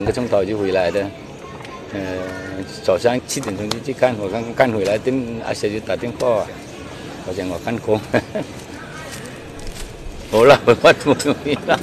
1个钟头就回来的。早上7点钟就去干，我刚刚干回来，阿姐就打电话，好像我干工。好了，我不容易了。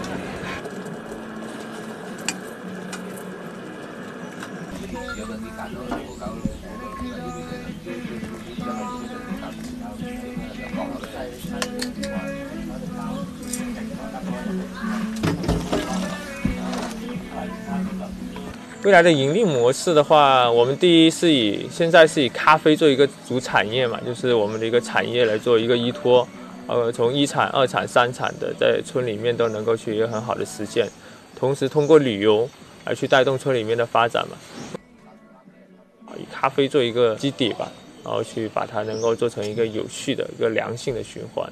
未来的盈利模式的话，我们第一是现在是以咖啡做一个主产业嘛，就是我们的一个产业来做一个依托，从1产、2产、3产的在村里面都能够去一个很好的实现，同时通过旅游来去带动村里面的发展嘛，以咖啡做一个基底吧，然后去把它能够做成一个有序的一个良性的循环。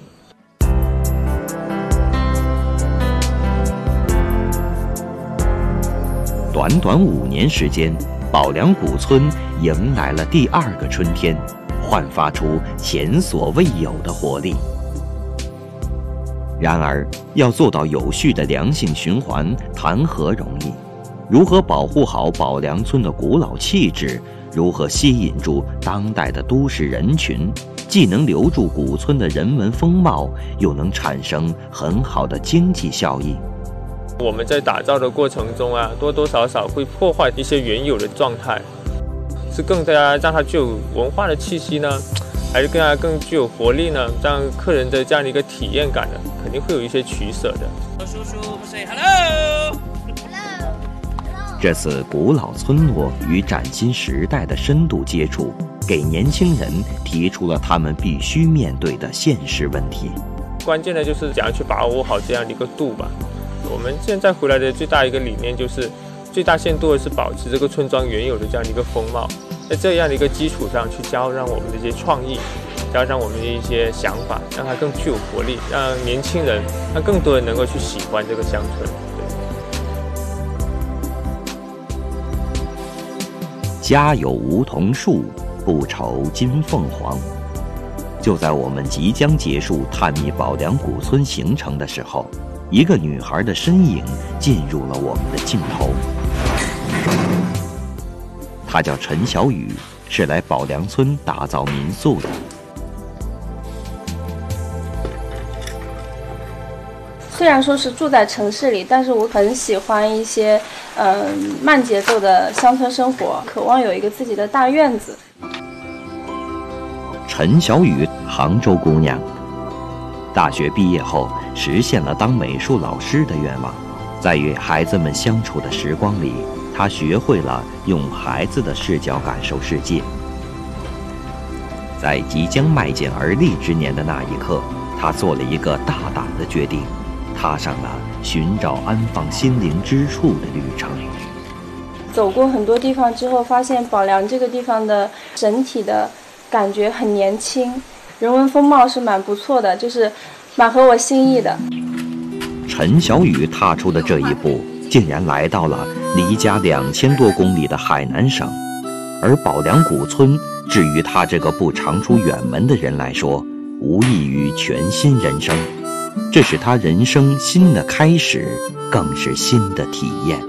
短短5年时间，宝良古村迎来了第2个春天，焕发出前所未有的活力。然而，要做到有序的良性循环，谈何容易？如何保护好宝良村的古老气质？如何吸引住当代的都市人群？既能留住古村的人文风貌，又能产生很好的经济效益。 我们在打造的过程中啊，多多少少会破坏一些原有的状态，是更加让它具有文化的气息呢，还是更具有活力呢？让客人的这样的一个体验感呢，肯定会有一些取舍的。 叔叔 say hello。 这次古老村落与崭新时代的深度接触，给年轻人提出了他们必须面对的现实问题。 关键的就是怎样去把握好这样的一个度吧。我们现在回来的最大一个理念就是，最大限度的是保持这个村庄原有的这样的一个风貌，在这样的一个基础上去加上我们的一些创意，加上我们的一些想法，让它更具有活力，让年轻人，让更多人能够去喜欢这个乡村。 家有梧桐树，不愁金凤凰。就在我们即将结束探秘宝良古村行程的时候，一个女孩的身影进入了我们的镜头。她叫陈小雨，是来宝良村打造民宿的。 虽然说是住在城市里，但是我很喜欢一些慢节奏的乡村生活，渴望有一个自己的大院子。 陈小雨，杭州姑娘，大学毕业后实现了当美术老师的愿望，在与孩子们相处的时光里，她学会了用孩子的视角感受世界。在即将迈进而立之年的那一刻，她做了一个大胆的决定，踏上了寻找安放心灵之处的旅程。 走过很多地方之后，发现宝良这个地方的整体的感觉很年轻，人文风貌是蛮不错的，就是蛮合我心意的。 陈小雨踏出的这一步，竟然来到了离家2000多公里的海南省，而宝良古村，至于他这个不常出远门的人来说，无异于全新人生。这是他人生新的开始，更是新的体验。